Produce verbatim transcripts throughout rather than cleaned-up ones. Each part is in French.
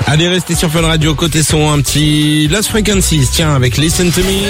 Allez, restez sur Fun Radio, côté son, un petit Lost Frequencies, tiens, avec Listen to Me.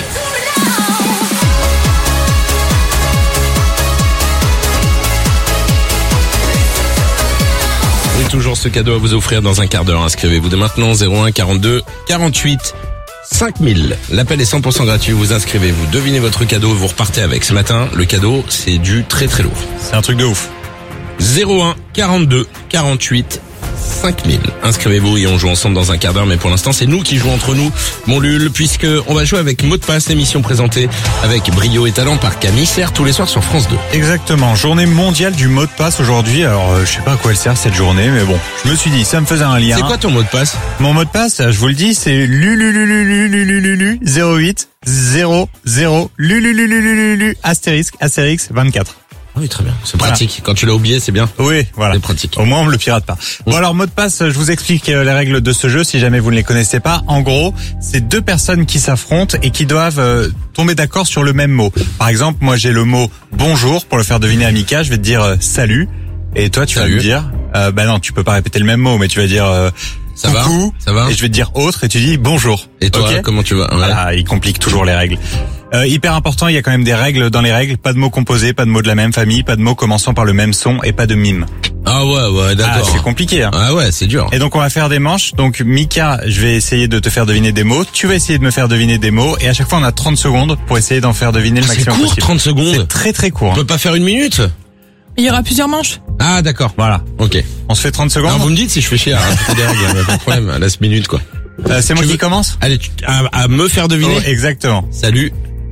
Et toujours ce cadeau à vous offrir dans un quart d'heure. Inscrivez-vous dès maintenant, zéro un quarante-deux quarante-huit cinq mille. L'appel est cent pour cent gratuit, vous inscrivez, vous devinez votre cadeau, vous repartez avec. Ce matin, le cadeau, c'est du très très lourd. C'est un truc de ouf. zéro un quarante-deux quarante-huit cinq mille. Inscrivez-vous et on joue ensemble dans un quart d'heure, mais pour l'instant c'est nous qui jouons entre nous, mon Lul, puisque on va jouer avec Mot de Passe, émission présentée avec brio et talent par Camille Serre tous les soirs sur France deux. Exactement, journée mondiale du mot de passe aujourd'hui. Alors euh, je sais pas à quoi elle sert cette journée, mais bon, je me suis dit, ça me faisait un lien. C'est quoi ton mot de passe? Mon mot de passe, je vous le dis, c'est lulululululululu zéro huit zéro zéro lulululululu astérisque astérix vingt-quatre. Oui, très bien. C'est pratique. Voilà. Quand tu l'as oublié, c'est bien. Oui, voilà. C'est pratique. Au moins, on me le pirate pas. Bon, alors, mot de passe, je vous explique les règles de ce jeu si jamais vous ne les connaissez pas. En gros, c'est deux personnes qui s'affrontent et qui doivent euh, tomber d'accord sur le même mot. Par exemple, moi, j'ai le mot bonjour pour le faire deviner à Mika. Je vais te dire euh, salut. Et toi, tu salut. vas me dire, euh, bah non, tu peux pas répéter le même mot, mais tu vas dire euh, ça coucou. Va ça va. Et je vais te dire autre et tu dis bonjour. Et toi, okay, comment tu vas? Ouais. Voilà, il complique toujours les règles. Euh, hyper important, il y a quand même des règles dans les règles. Pas de mots composés, pas de mots de la même famille, pas de mots commençant par le même son et pas de mime. Ah ouais, ouais, d'accord. Ah, c'est compliqué. Hein. Ah ouais, c'est dur. Et donc on va faire des manches. Donc Mika, je vais essayer de te faire deviner des mots. Tu vas essayer de me faire deviner des mots. Et à chaque fois, on a trente secondes pour essayer d'en faire deviner le ah, maximum c'est court, possible. trente secondes. C'est très très court. On hein. peut pas faire une minute? Il y aura plusieurs manches. Ah d'accord. Voilà. Ok. On se fait trente secondes. Alors, vous me dites si je fais chier à rajouter des règles, pas de problème. À la minute quoi. Euh, c'est moi tu qui veux... commence. Allez, tu... à, à me faire deviner. Oh, exactement. Salut.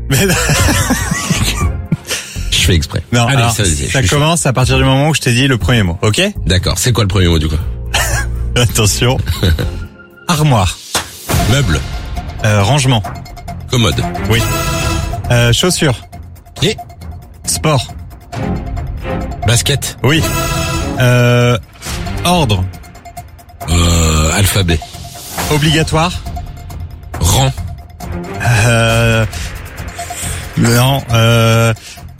Je fais exprès. Non, allez, alors, ça, ça commence chaud. À partir du moment où je t'ai dit le premier mot, ok? D'accord. C'est quoi le premier mot du coup? Attention. Armoire. Meuble. Euh, rangement. Commode. Oui. Euh, chaussures. Pied. Sport. Basket. Oui. Euh, ordre. Euh, alphabet. Obligatoire. Rang. Euh, non. Euh,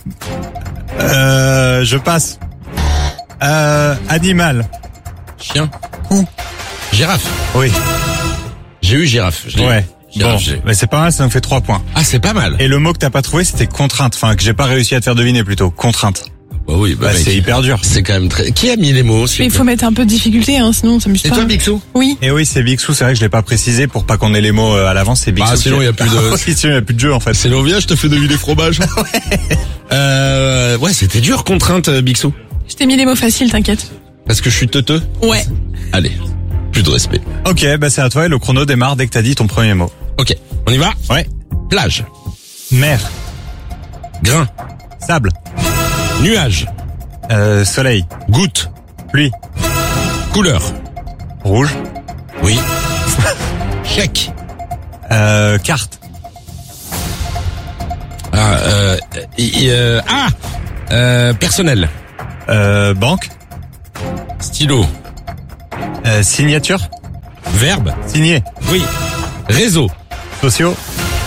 euh, je passe. Euh, animal. Chien. Ou. Girafe. Oui. J'ai eu girafe. Je ouais. Girafe, bon, j'ai... mais c'est pas mal, ça nous fait trois points. Ah, c'est pas mal. Et le mot que t'as pas trouvé, c'était contrainte. Enfin, que j'ai pas réussi à te faire deviner plutôt. Contrainte. Bah oui, bah, bah mec, c'est hyper dur. C'est quand même très... Qui a mis les mots? Mais il faut mettre un peu de difficulté, hein, sinon ça m'amuse pas. C'est toi, Bixou? Oui. Et oui, c'est Bixou, c'est vrai que je l'ai pas précisé pour pas qu'on ait les mots à l'avance, c'est Bixou. Ah, sinon il y a plus de... oui, sinon il y a plus de jeu, en fait. C'est l'envie, je te fais deviner fromage. ouais. Euh, ouais, c'était dur, contrainte, Bixou. Je t'ai mis les mots faciles, t'inquiète. Parce que je suis teuteux? Ouais. Allez, plus de respect. Ok, bah c'est à toi et le chrono démarre dès que t'as dit ton premier mot. Ok, on y va? Ouais. Plage. Mer. Grain. Sable. Nuage. Euh, soleil. Goutte. Pluie. Couleur. Rouge. Oui. Chèque. Euh, carte. Ah, euh, euh, ah, euh, personnel. Euh, banque. Stylo. Euh, signature. Verbe. Signé. Oui. Réseau. Sociaux.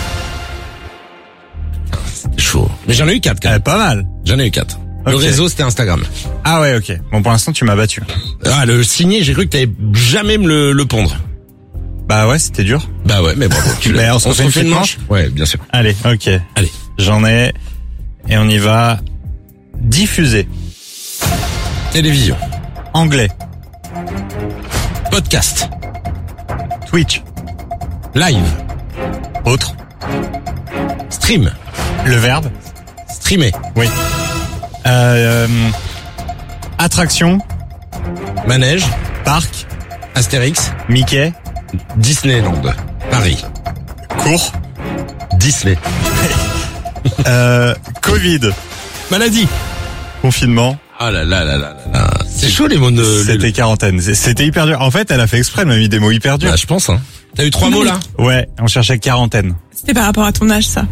C'est chaud. Mais j'en ai eu quatre quand Euh, même. pas mal. J'en ai eu quatre. Le Ok. réseau, c'était Instagram. Ah ouais, ok. Bon, pour l'instant, tu m'as battu. Ah, le signé, j'ai cru que t'allais jamais me le, le pondre. Bah ouais, c'était dur. Bah ouais, mais bravo. Tu l'as. Mais on se refait une petite manche? Ouais, bien sûr. Allez, ok. Allez. J'en ai. Et on y va. Diffuser. Télévision. Anglais. Podcast. Twitch. Live. Autre. Stream. Le verbe. Streamer. Oui. Euh, euh, attraction. Manège. Parc. Astérix. Mickey. Disneyland. Paris. Cours. Disney. Euh, Covid. Maladie. Confinement. Ah là là là là là là. C'est chaud les mots de... C'était quarantaine. C'était hyper dur. En fait, elle a fait exprès, elle m'a mis des mots hyper durs. Bah, je pense, hein. T'as eu trois mots, là? Ouais, on cherchait quarantaine. C'était par rapport à ton âge, ça.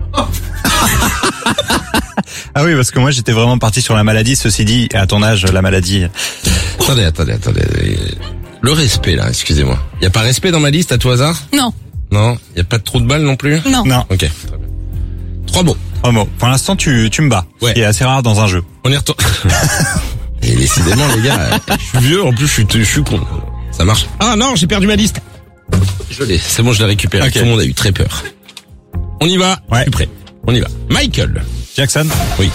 Ah oui, parce que moi, j'étais vraiment parti sur la maladie. Ceci dit, à ton âge, la maladie... Attendez, attendez, attendez. Le respect, là, excusez-moi. Y a pas respect dans ma liste, à tout hasard? Non. Non? Y a pas de trou de balle non plus? Non. Non. Ok, très bien. Trois mots. Trois mots. Pour l'instant, tu, tu me bats. Ouais. Ce qui est assez rare dans un jeu. On y retourne. Et décidément, les gars, je suis vieux, en plus, je suis, je suis con. Ça marche. Ah non, j'ai perdu ma liste. Je l'ai, c'est bon, je l'ai récupéré. Ok. Tout le monde a eu très peur. On y va, Ouais. je suis prêt. On y va. Michael. Jackson. Oui.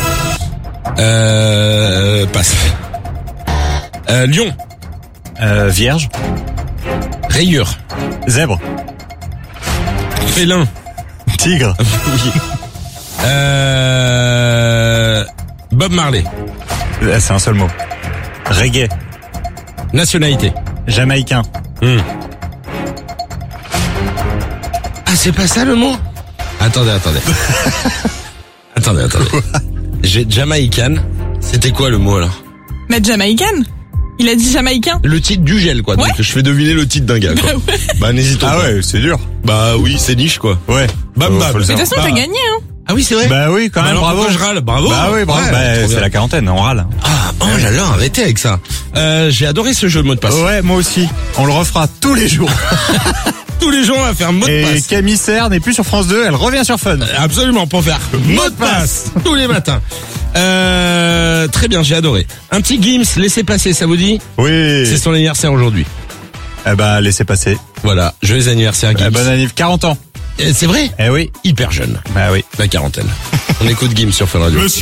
Euh... Passe. Euh, Lion. Euh, Vierge. Rayure. Zèbre. Félin. Tigre. Oui. Euh... Bob Marley. Euh, C'est un seul mot. Reggae. Nationalité. Jamaïcain. Hmm. Ah, c'est pas ça le mot? Attendez, attendez. attendez, attendez. J'ai Jamaïcan. C'était quoi le mot alors? Mais Jamaïcaine. Il a dit Jamaïcain. Le titre du gel, quoi. Donc Ouais. je fais deviner le titre d'un gars, quoi. Bah ouais. Bah n'hésitons Ah pas. ouais, c'est dur. Bah oui, c'est niche, quoi. Ouais. Bam, Faut- bam. faut le Mais de savoir. toute façon, Bah. t'as gagné, hein. Ah oui, c'est vrai. Bah oui, quand Bah même, alors, bravo. pourquoi je râle? Bravo. Bah oui, bravo. Ouais, bah, trop c'est bien. la quarantaine, on râle. Ah, oh là là, arrêtez avec ça. Euh, j'ai adoré ce jeu de mot de passe. Ouais, moi aussi. On le refera tous les jours. Tous les gens on va faire mot de Et passe. Camille Serre n'est plus sur France deux, elle revient sur Fun. Absolument, pour faire mot de passe tous les matins. Euh, très bien, j'ai adoré. Un petit Gims, laissez passer, ça vous dit? Oui. C'est son anniversaire aujourd'hui. Eh bah, laissez passer. Voilà, joyeux anniversaire Gims. Eh, bon anniversaire, quarante ans. Euh, C'est vrai? Eh oui. Hyper jeune, Bah oui. la quarantaine. On écoute Gims sur Fun Radio.